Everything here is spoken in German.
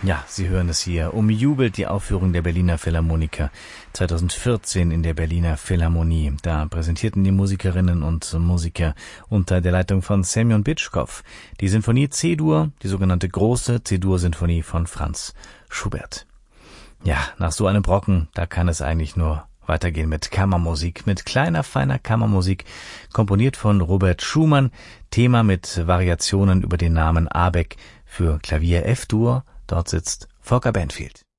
Ja, Sie hören es hier. Umjubelt die Aufführung der Berliner Philharmoniker 2014 in der Berliner Philharmonie. Da präsentierten die Musikerinnen und Musiker unter der Leitung von Semjon Bitschkow die Sinfonie C-Dur, die sogenannte große C-Dur-Sinfonie von Franz Schubert. Ja, nach so einem Brocken, da kann es eigentlich nur weitergehen mit Kammermusik, mit kleiner, feiner Kammermusik, komponiert von Robert Schumann, Thema mit Variationen über den Namen Abeck für Klavier F-Dur. Dort sitzt Volker Banfield.